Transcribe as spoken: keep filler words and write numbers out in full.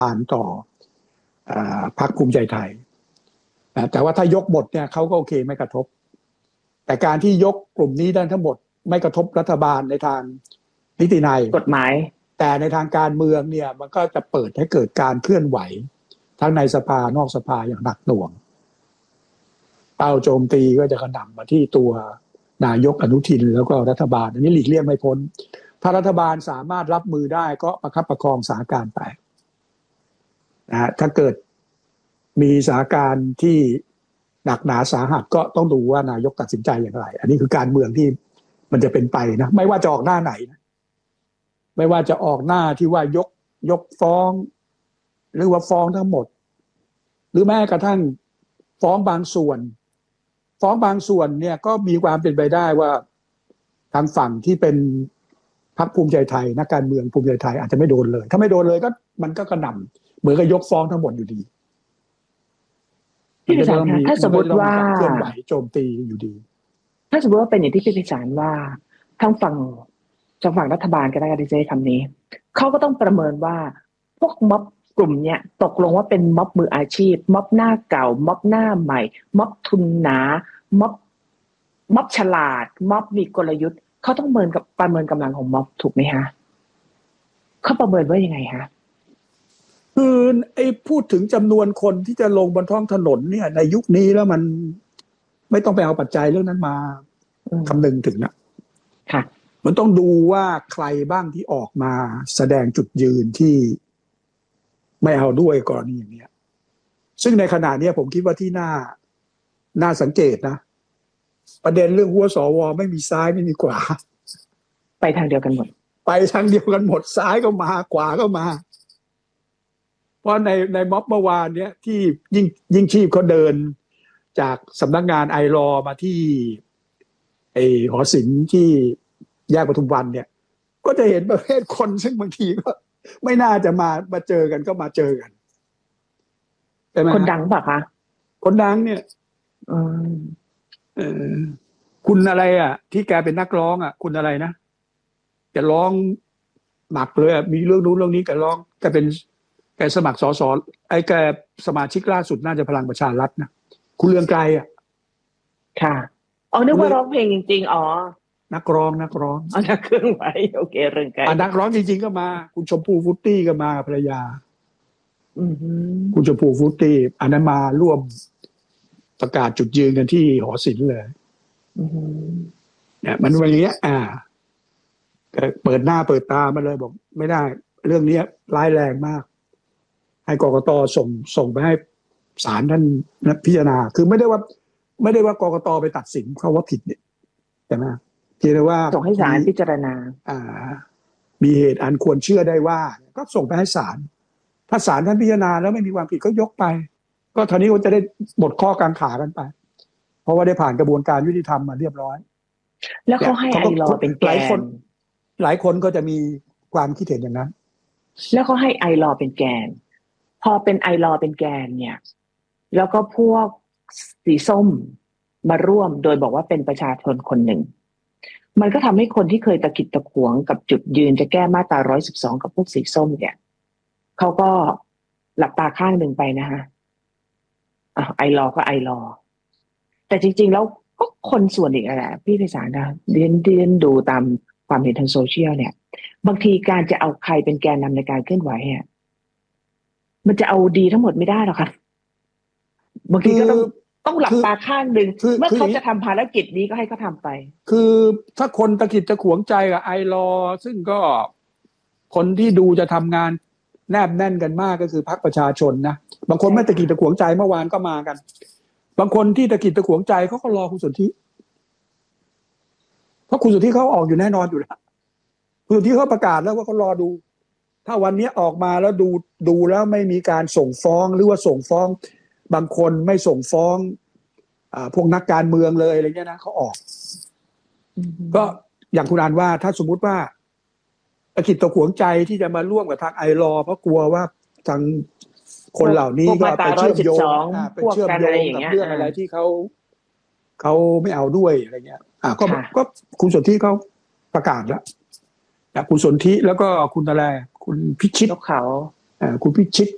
านต่อพรรคภูมิใจไทยแต่ว่าถ้ายกหมดเนี่ยเขาก็โอเคไม่กระทบแต่การที่ยกกลุ่มนี้ได้ทั้งหมดไม่กระทบรัฐบาลในทางนิตินัยกฎหมายแต่ในทางการเมืองเนี่ยมันก็จะเปิดให้เกิดการเคลื่อนไหวทั้งในสภานอกสภาอย่างหนักหน่วงเป้าโจมตีก็จะกระหน่ำมาที่ตัวนายกอนุทินแล้วก็รัฐบาลอันนี้หลีกเลี่ยงไม่พ้นถ้ารัฐบาลสามารถรับมือได้ก็ประคับประคองสถานการณ์ไปนะฮะถ้าเกิดมีสถานการณ์ที่หนักหนาสาหัสก็ต้องดูว่านายกตัดสินใจอย่างไรอันนี้คือการเมืองที่มันจะเป็นไปนะไม่ว่าจะออกหน้าไหนนะไม่ว่าจะออกหน้าที่ว่ายกยกฟ้องหรือว่าฟ้องทั้งหมดหรือแม้กระทั่งฟ้องบางส่วนฟ้องบางส่วนเนี่ยก็มีความเป็นไปได้ว่าทางฝั่งที่เป็นพรรคภูมิใจไทยนักการเมืองภูมิใจไทยอาจจะไม่โดนเลยถ้าไม่โดนเลยก็มันก็กระหน่ำเหมือนกับยกฟ้องทั้งหมดอยู่ดีพี่พิสารถ้าสมมติว่าเคลื่อนไหวโจมตีอยู่ดีถ้าสมมติว่าเป็นอย่างที่พี่พิสารว่าทางฝั่งทางฝั่งรัฐบาลก็ได้ก็ได้ใช้คำนี้เขาก็ต้องประเมินว่าพวกม็อบกลุ่มเนี้ยตกลงว่าเป็นม็อบมืออาชีพม็อบหน้าเก่าม็อบหน้าใหม่ม็อบทุนหนาม็อบม็อบฉลาดม็อบมีกลยุทธ์เขาต้องประเมินกับประเมินกำลังของม็อบถูกไหมฮะเขาประเมินว่ายังไงฮะคือไอ้พูดถึงจำนวนคนที่จะลงบนท้องถนนเนี่ยในยุคนี้แล้วมันไม่ต้องไปเอาปัจจัยเรื่องนั้นมาคำนึงถึงนะค่ะมันต้องดูว่าใครบ้างที่ออกมาแสดงจุดยืนที่ไม่เอาด้วยกรณีอย่างนี้ซึ่งในขณะนี้ผมคิดว่าที่น่าน่าสังเกตนะประเด็นเรื่องหัวสวไม่มีซ้ายไม่มีขวาไปทางเดียวกันหมดไปทางเดียวกันหมดซ้ายก็มาขวาก็มาเพราะในในม็อบเมื่อวานเนี้ยที่ยิ่งยิ่งชีพเขาเดินจากสำนักงานไอรอมาที่ไอหอศิลป์ที่แยกปทุมวันเนี่ยก็จะเห็นประเภทคนซึ่งบางทีก็ไม่น่าจะมามาเจอกันก็มาเจอกันใช่ไหมคนดังป่ะคะคนดังเนี่ยอืมเออคุณอะไรอ่ะที่แกเป็นนักร้องอ่ะคุณอะไรนะแกร้องหนักเลยอ่ะมีเรื่องนู้นเรื่องนี้แกร้องแกเป็นแกสมัครสสไอ้แกสมาชิกล่าสุดน่าจะพลังประชารัฐนะคุณเรืองไกรอ่ะค่ะอ๋อนึกว่าร้องเพลงจริงๆอ๋อนักร้องนักร้องอ๋อนักเครื่องไหวโอเคเรืองไกรอ่ะนักร้องจริงๆก็มาคุณชมพูฟุตตี้ก็มาภรรยาอือคุณชมพูฟุตตี้อันนั้นมาร่วมประกาศจุดยืนกันที่หอศิลป์เลยอือเนี่ยมันวันนี้อ่าเปิดหน้าเปิดตามาเลยบอกไม่ได้เรื่องนี้ร้ายแรงมากให้กกตส่งส่งไปให้ศาลท่านพิจารณาคือไม่ได้ว่าไม่ได้ว่ากกตไปตัดสินเขาว่าผิดเนี่ยใช่ไหมเพียงแต่ว่าส่งให้ศาลพิจารณาอ่ามีเหตุอันควรเชื่อได้ว่าก็ส่งไปให้ศาลถ้าศาลท่านพิจารณาแล้วไม่มีความผิดก็ยกไปก็ทีนี้ก็จะได้หมดข้อกังขากันไปเพราะว่าได้ผ่านกระบวนการยุติธรรมมาเรียบร้อยแล้วเขาให้ไอลอเป็นแกนหลายคนก็จะมีความคิดเห็นอย่างนั้นแล้วเขาให้ไอลอเป็นแกนพอเป็นไอลอเป็นแกนเนี่ยแล้วก็พวกสีส้มมาร่วมโดยบอกว่าเป็นประชาชนคนหนึ่งมันก็ทำให้คนที่เคยตะกิดตะขวงกับจุดยืนจะแก้มาตราหนึ่งร้อยสิบสองกับพวกสีส้มเนี่ยเขาก็หลับตาข้างหนึ่งไปนะฮะอ่ะไอลอก็ไอลอแต่จริงๆแล้วก็คนส่วนอีกแหละพี่ไพศาลนะเรียนเรียนดูตามความเห็นทางโซเชียลเนี่ยบางทีการจะเอาใครเป็นแกนนำในการเคลื่อนไหวอ่ะมันจะเอาดีทั้งหมดไม่ได้หรอกค่ะบางทีก็ต้องต้องหลับตาข้างหนึ่งเมื่อเขาจะทำภารกิจนี้ก็ให้เขาทาไปคือถ้าคนตะกิดตะขวงใจกับไอรอซึ่งก็คนที่ดูจะทำงานแนบแน่นกันมากก็คือพรรคประชาชนนะบางคนไม่ตะกิดตะขวงใจเมื่อวานก็มากันบางคนที่ตะกิดตะขวงใจเขาก็รอคุณสนธิเพราะคุณสนธิเขาออกอยู่แน่นอนอยู่แล้วคุณสนธิเขาประกาศแล้วว่าเขารอดูถ้าวันนี้ออกมาแล้วดูดูแล้วไม่มีการส่งฟ้องหรือว่าส่งฟ้องบางคนไม่ส่งฟ้องอ่าพวกนักการเมืองเลยอะไรเงี้ยนะเขาออกก็อย่างคุณอานว่าถ้าสมมุติว่าตะกิดตะขวงใจที่จะมาร่วมกับทางไอรอเพราะกลัวว่าทางคนเหล่านี้ก็ไปเชื่อมโยงไปเชื่อมโยงกับเรื่องอะไรที่เขาเขาไม่เอาด้วยอะไรเงี้ยอ่าก็ก็คุณสนธิเขาประกาศแล้วคุณสนธิแล้วก็คุณอะไรคุณพิชิตเขาอ่าคุณพิชิต